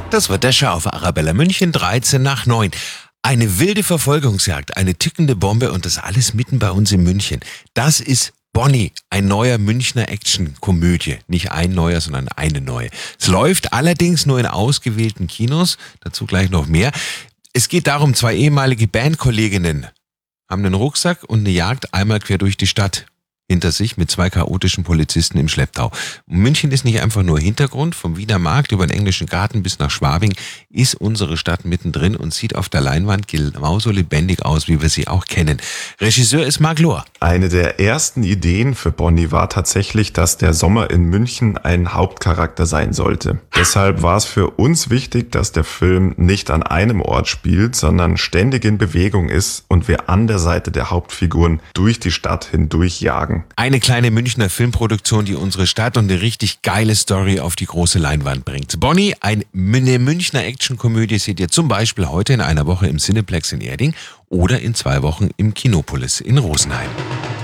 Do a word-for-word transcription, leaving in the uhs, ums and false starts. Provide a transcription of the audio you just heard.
Das wird der Schau auf Arabella München, dreizehn nach neun. Eine wilde Verfolgungsjagd, eine tickende Bombe und das alles mitten bei uns in München. Das ist Bonnie, ein neuer Münchner Action-Komödie. Nicht ein neuer, sondern eine neue. Es läuft allerdings nur in ausgewählten Kinos, dazu gleich noch mehr. Es geht darum, zwei ehemalige Bandkolleginnen haben einen Rucksack und eine Jagd einmal quer durch die Stadt hinter sich mit zwei chaotischen Polizisten im Schlepptau. München ist nicht einfach nur Hintergrund. Vom Wiener Markt über den Englischen Garten bis nach Schwabing ist unsere Stadt mittendrin und sieht auf der Leinwand genauso lebendig aus, wie wir sie auch kennen. Regisseur ist Marc Lohr. Eine der ersten Ideen für Bonnie war tatsächlich, dass der Sommer in München ein Hauptcharakter sein sollte. Deshalb war es für uns wichtig, dass der Film nicht an einem Ort spielt, sondern ständig in Bewegung ist und wir an der Seite der Hauptfiguren durch die Stadt hindurch jagen. Eine kleine Münchner Filmproduktion, die unsere Stadt und eine richtig geile Story auf die große Leinwand bringt. Bonnie, eine Münchner Actionkomödie, seht ihr zum Beispiel heute in einer Woche im Cineplex in Erding oder in zwei Wochen im Kinopolis in Rosenheim.